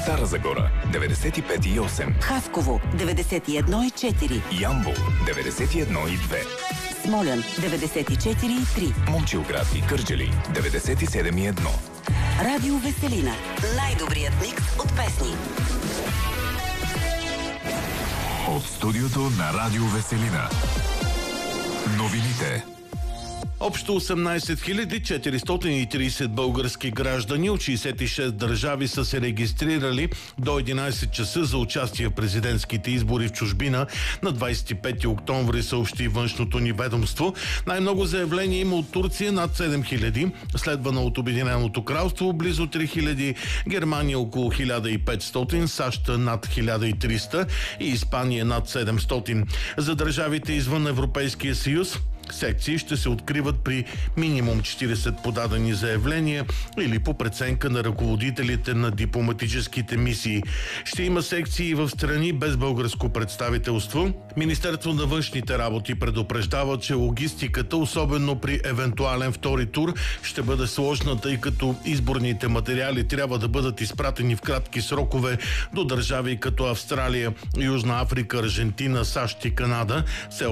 Стара Загора 95,8, Хасково 91,4, Ямбол 91,2, Смолян 94,3, Момчилград и Кърджали 97,1. Радио Веселина. Най-добрият микс от песни. От студиото на Радио Веселина. Новините. Общо 18 430 български граждани от 66 държави са се регистрирали до 11 часа за участие в президентските избори в чужбина на 25 октомври, съобщи външното ни ведомство. Най-много заявления има от Турция над 7000, следвана от Обединеното кралство близо 3000, Германия около 1500, САЩ над 1300 и Испания над 700. За държавите извън Европейския съюз секции ще се откриват при минимум 40 подадени заявления или по преценка на ръководителите на дипломатическите мисии. Ще има секции в страни без българско представителство. Министерството на външните работи предупреждава, че логистиката, особено при евентуален втори тур, ще бъде сложна, тъй като изборните материали трябва да бъдат изпратени в кратки срокове до държави като Австралия, Южна Африка, Аржентина, САЩ и Канада.